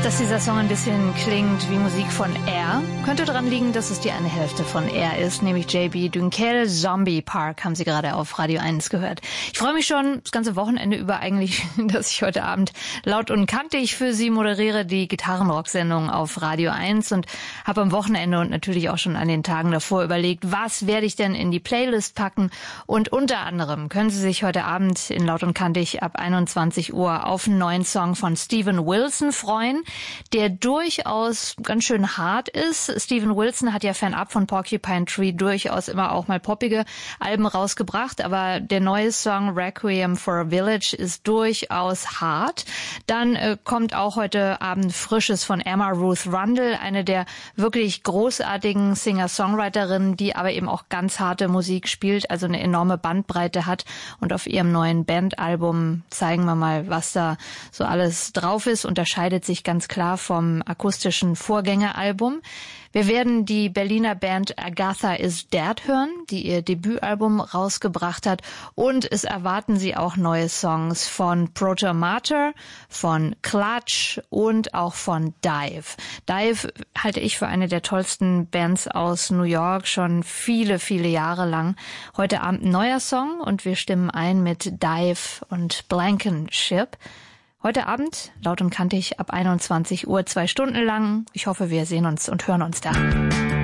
Dass dieser Song ein bisschen klingt wie Musik von Air, könnte daran liegen, dass es die eine Hälfte von Air ist, nämlich JB Dunkel. Zombie Park haben Sie gerade auf Radio 1 gehört. Ich freue mich schon das ganze Wochenende über eigentlich, dass ich heute Abend laut und kantig für Sie moderiere, die Gitarrenrock-Sendung auf Radio 1, und habe am Wochenende und natürlich auch schon an den Tagen davor überlegt, was werde ich denn in die Playlist packen, und unter anderem können Sie sich heute Abend in Laut und Kantig ab 21 Uhr auf einen neuen Song von Steven Wilson freuen, der durchaus ganz schön hart ist. Steven Wilson hat ja fernab von Porcupine Tree durchaus immer auch mal poppige Alben rausgebracht, aber der neue Song Requiem for a Village ist durchaus hart. Dann kommt auch heute Abend Frisches von Emma Ruth Rundle, eine der wirklich großartigen Singer-Songwriterinnen, die aber eben auch ganz harte Musik spielt, also eine enorme Bandbreite hat, und auf ihrem neuen Bandalbum zeigen wir mal, was da so alles drauf ist, unterscheidet sich ganz klar vom akustischen Vorgängeralbum. Wir werden die Berliner Band Agatha is Dead hören, die ihr Debütalbum rausgebracht hat, und es erwarten Sie auch neue Songs von Proto Mater, von Clutch und auch von Dive. Dive halte ich für eine der tollsten Bands aus New York, schon viele, viele Jahre lang. Heute Abend ein neuer Song und wir stimmen ein mit Dive und Blankenship. Heute Abend, laut und kantig, ab 21 Uhr, 2 Stunden lang. Ich hoffe, wir sehen uns und hören uns da.